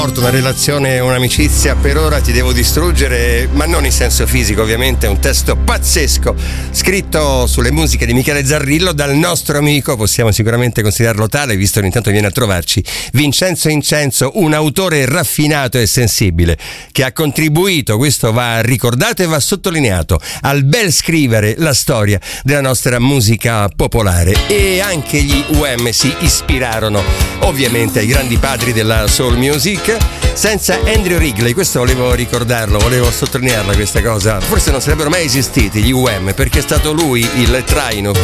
Una relazione, un'amicizia, per ora ti devo distruggere, ma non in senso fisico ovviamente. È un testo pazzesco scritto sulle musiche di Michele Zarrillo dal nostro amico, possiamo sicuramente considerarlo tale visto che ogni tanto viene a trovarci, Vincenzo Incenso, un autore raffinato e sensibile che ha contribuito, questo va ricordato e va sottolineato, al bel scrivere la storia della nostra musica popolare. E anche gli UM si ispirarono ovviamente ai grandi padri della soul music. Senza Andrew Wrigley, questo volevo ricordarlo, volevo sottolinearla questa cosa, forse non sarebbero mai esistiti gli UM, perché è stato lui il traino